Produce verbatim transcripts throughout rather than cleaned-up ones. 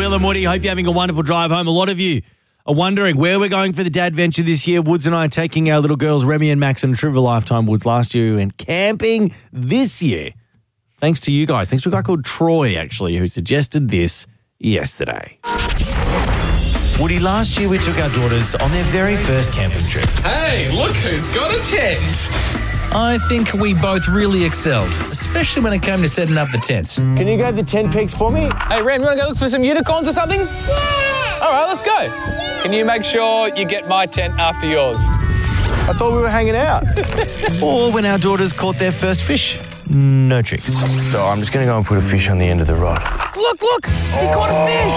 Will and Woody. Hope you're having a wonderful drive home. A lot of you are wondering where we're going for the dad venture this year. Woods and I are taking our little girls, Remy and Max, on a trip of a lifetime. Woods last year and camping this year. Thanks to you guys. Thanks to a guy called Troy, actually, who suggested this yesterday. Woody, last year we took our daughters on their very first camping trip. Hey, look who's got a tent. I think we both really excelled, especially when it came to setting up the tents. Can you grab the tent pegs for me? Hey, Ram, you want to go look for some unicorns or something? Yeah! All right, let's go. Can you make sure you get my tent after yours? I thought we were hanging out. Or when our daughters caught their first fish. No tricks. So I'm just going to go and put a fish on the end of the rod. Look, look! He caught a fish!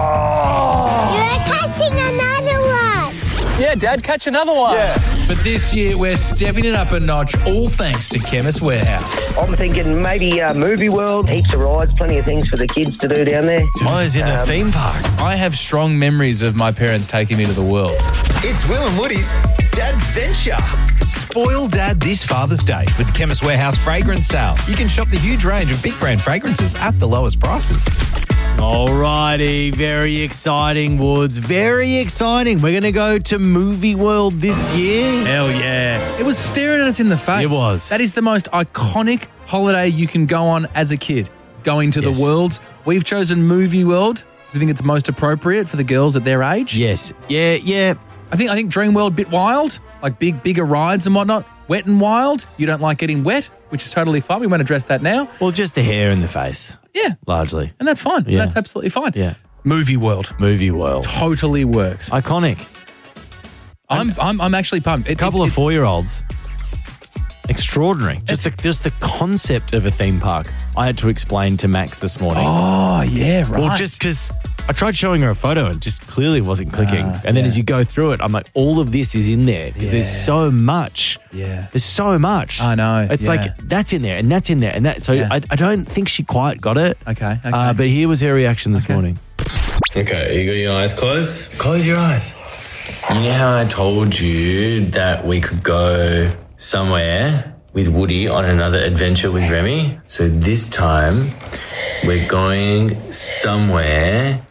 You're catching another one! Yeah, Dad, catch another one. Yeah. But this year, we're stepping it up a notch, all thanks to Chemist Warehouse. I'm thinking maybe uh, Movie World, heaps of rides, plenty of things for the kids to do down there. Oh, it's in a theme park. I have strong memories of my parents taking me to the world. It's Will and Woody's Dad Venture. Spoil Dad this Father's Day with the Chemist Warehouse fragrance sale. You can shop the huge range of big brand fragrances at the lowest prices. Alrighty, very exciting, Woods. Very exciting. We're going to go to Movie World this year. Hell yeah. It was staring at us in the face. It was. That is the most iconic holiday you can go on as a kid, going to Yes. the worlds. We've chosen Movie World because we think it's most appropriate for the girls at their age. Yes. Yeah, yeah. I think I think Dream World, bit wild, like big, bigger rides and whatnot. Wet and wild. You don't like getting wet, which is totally fine. We won't address that now. Well, just the hair in the face, Yeah, largely. and that's fine. Yeah. That's absolutely fine. Yeah. Movie World Movie World. totally works. Iconic. I'm I'm I'm actually pumped. It, A couple it, of four-year-olds. Extraordinary. Just the, just the concept of a theme park. I had to explain to Max this morning. Oh yeah, right. Well, just because I tried showing her a photo and just clearly wasn't clicking. Ah, and then yeah. as you go through it, I'm like, all of this is in there because there's Yeah. so much. Yeah. There's so much. I know, It's yeah. like, that's in there and that's in there and that. So Yeah. I, I don't think she quite got it. Okay, okay. Uh, but here was her reaction this Okay. morning. Okay, you got your eyes closed? Close your eyes. You know how I told you that we could go somewhere with Woody on another adventure with Remy? So this time, we're going somewhere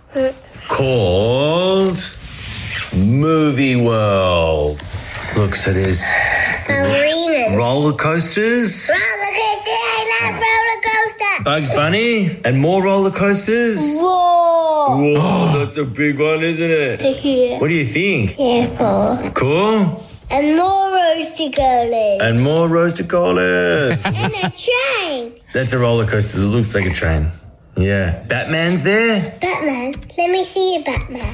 called Movie World. Look, so there's Ballerina. roller coasters, Roller coaster, I love roller coaster. Bugs Bunny, and more roller coasters. Whoa. Whoa, that's a big one, isn't it? What do you think? Careful. Cool? And more roasty girlies. And more roasted collars. And a train. That's a roller coaster that looks like a train. Yeah. Batman's there? Batman. Let me see you, Batman.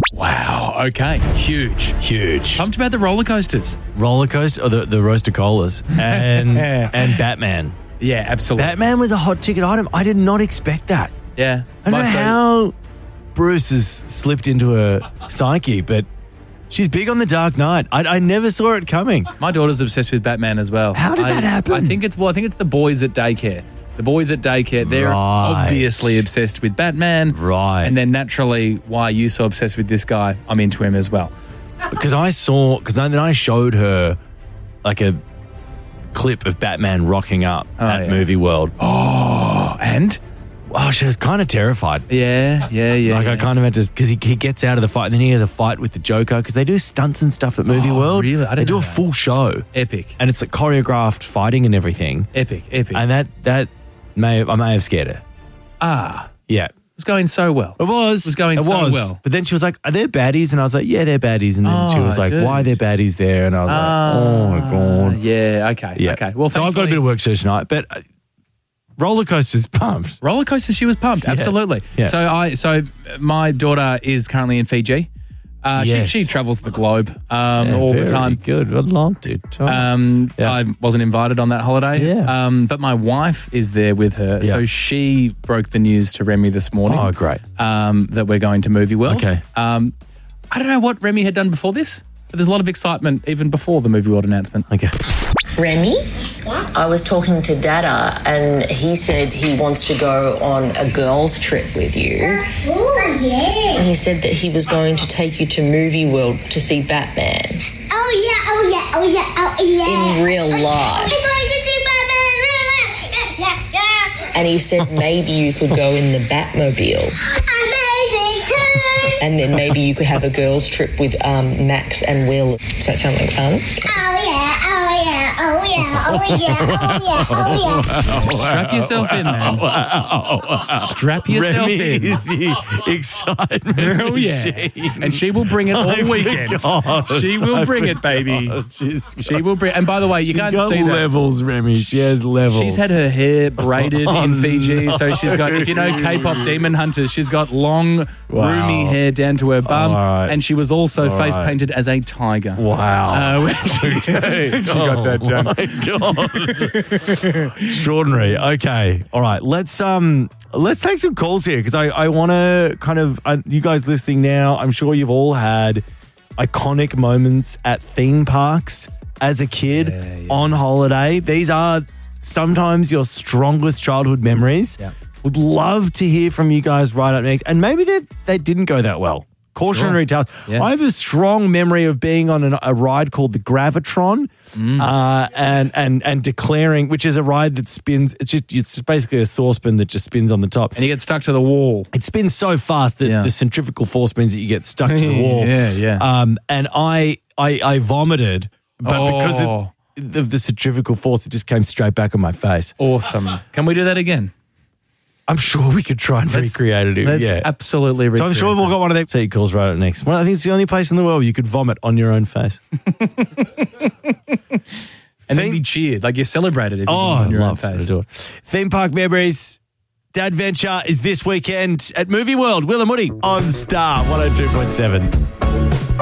Wow. Okay. Huge. Huge. Pumped about the roller coasters. Roller coaster, or the, the roaster colas, and, and Batman. Yeah, absolutely. Batman was a hot ticket item. I did not expect that. yeah. I don't But know so- how Bruce has slipped into her psyche, but she's big on the Dark Knight. I, I never saw it coming. My daughter's obsessed with Batman as well. How did I, that happen? I think it's well. I think it's the boys at daycare. The boys at daycare. They're Right. obviously obsessed with Batman. Right. And then naturally, why are you so obsessed with this guy? I'm into him as well. Because I saw, because then I showed her like a clip of Batman rocking up Oh, at yeah. Movie World. Oh, and Oh, she was kind of terrified. yeah, yeah, yeah. Like yeah. I kind of had to, because he, he gets out of the fight and then he has a fight with the Joker because they do stunts and stuff at Movie Oh, World. really? I they didn't do know a that. full show epic, and it's like choreographed fighting and everything. epic, epic. And that that may have, I may have scared her. ah, Yeah. it was going so well. It was. It was going it so was. well. But then she was like, are there baddies? And I was like, yeah, they're baddies. And then she Oh, was like, dude. why are there baddies there? And I was like, oh my God. Yeah. Okay. Yeah. Okay. Well, so I've got a thankfully- bit of work to do tonight, but uh, roller coasters pumped. Roller coasters, she was pumped. Yeah. Absolutely. Yeah. So I, so my daughter is currently in Fiji. Uh, Yes. she, she travels the globe um, Yeah, all the very time. Good. I'd love to. Um, Yeah. I wasn't invited on that holiday. Yeah. Um, but my wife is there with her. Yeah. So she broke the news to Remy this morning. Oh, great. Um, that we're going to Movie World. Okay. Um, I don't know what Remy had done before this, but there's a lot of excitement even before the Movie World announcement. Okay. Remy, I was talking to Dada and he said he wants to go on a girls' trip with you. Oh, yeah. And he said that he was going to take you to Movie World to see Batman Oh, yeah, oh, yeah, oh, yeah, oh, yeah. in real life. I'm going to see Batman. Yeah, yeah, yeah. And he said maybe you could go in the Batmobile. Amazing. and then maybe you could have a girls' trip with um, Max and Will. Does that sound like fun? Oh yeah, oh yeah, oh yeah, oh yeah, oh yeah, oh yeah. Strap yourself in, man. Strap yourself Remy in. is the excitement Oh, yeah. machine. And she will bring it all I weekend. forgot. She will I bring it, baby. forgot. She's She got- will bring. And by the way, you she's can't got see that. levels, Remy. She has levels. She's had her hair braided Oh, in Fiji, no. so she's got, if you know K-pop Demon Hunters, she's got long, Wow. roomy hair down to her bum, All right. and she was also All face right. painted as a tiger. Wow. Uh, when she, when she got that done. My God. Extraordinary. Okay. All right. Let's um let's take some calls here because I, I want to kind of uh, you guys listening now. I'm sure you've all had iconic moments at theme parks as a kid on holiday. These are sometimes your strongest childhood memories. Yeah. Would love to hear from you guys right up next. And maybe they they didn't go that well. Cautionary tales. Yeah. I have a strong memory of being on an, a ride called the Gravitron, Mm. uh, and and and declaring, which is a ride that spins. It's just it's just basically a saucepan that just spins on the top. And you get stuck to the wall. It spins so fast that Yeah. the centrifugal force means that you get stuck to the wall. Yeah, yeah. Um, and I I, I vomited, but Oh. because of the, the centrifugal force, it just came straight back on my face. Awesome. Can we do that again? I'm sure we could try and recreate it. Let's yeah. absolutely So recreate I'm sure we've all got one of them. Take calls right up next. Well, I think it's the only place in the world you could vomit on your own face. And then Theme- be cheered, like you're celebrated if you Oh, do it on your love own to face. do it. Theme Park Memories. Dad Venture is this weekend at Movie World. Will and Woody on Star one oh two point seven.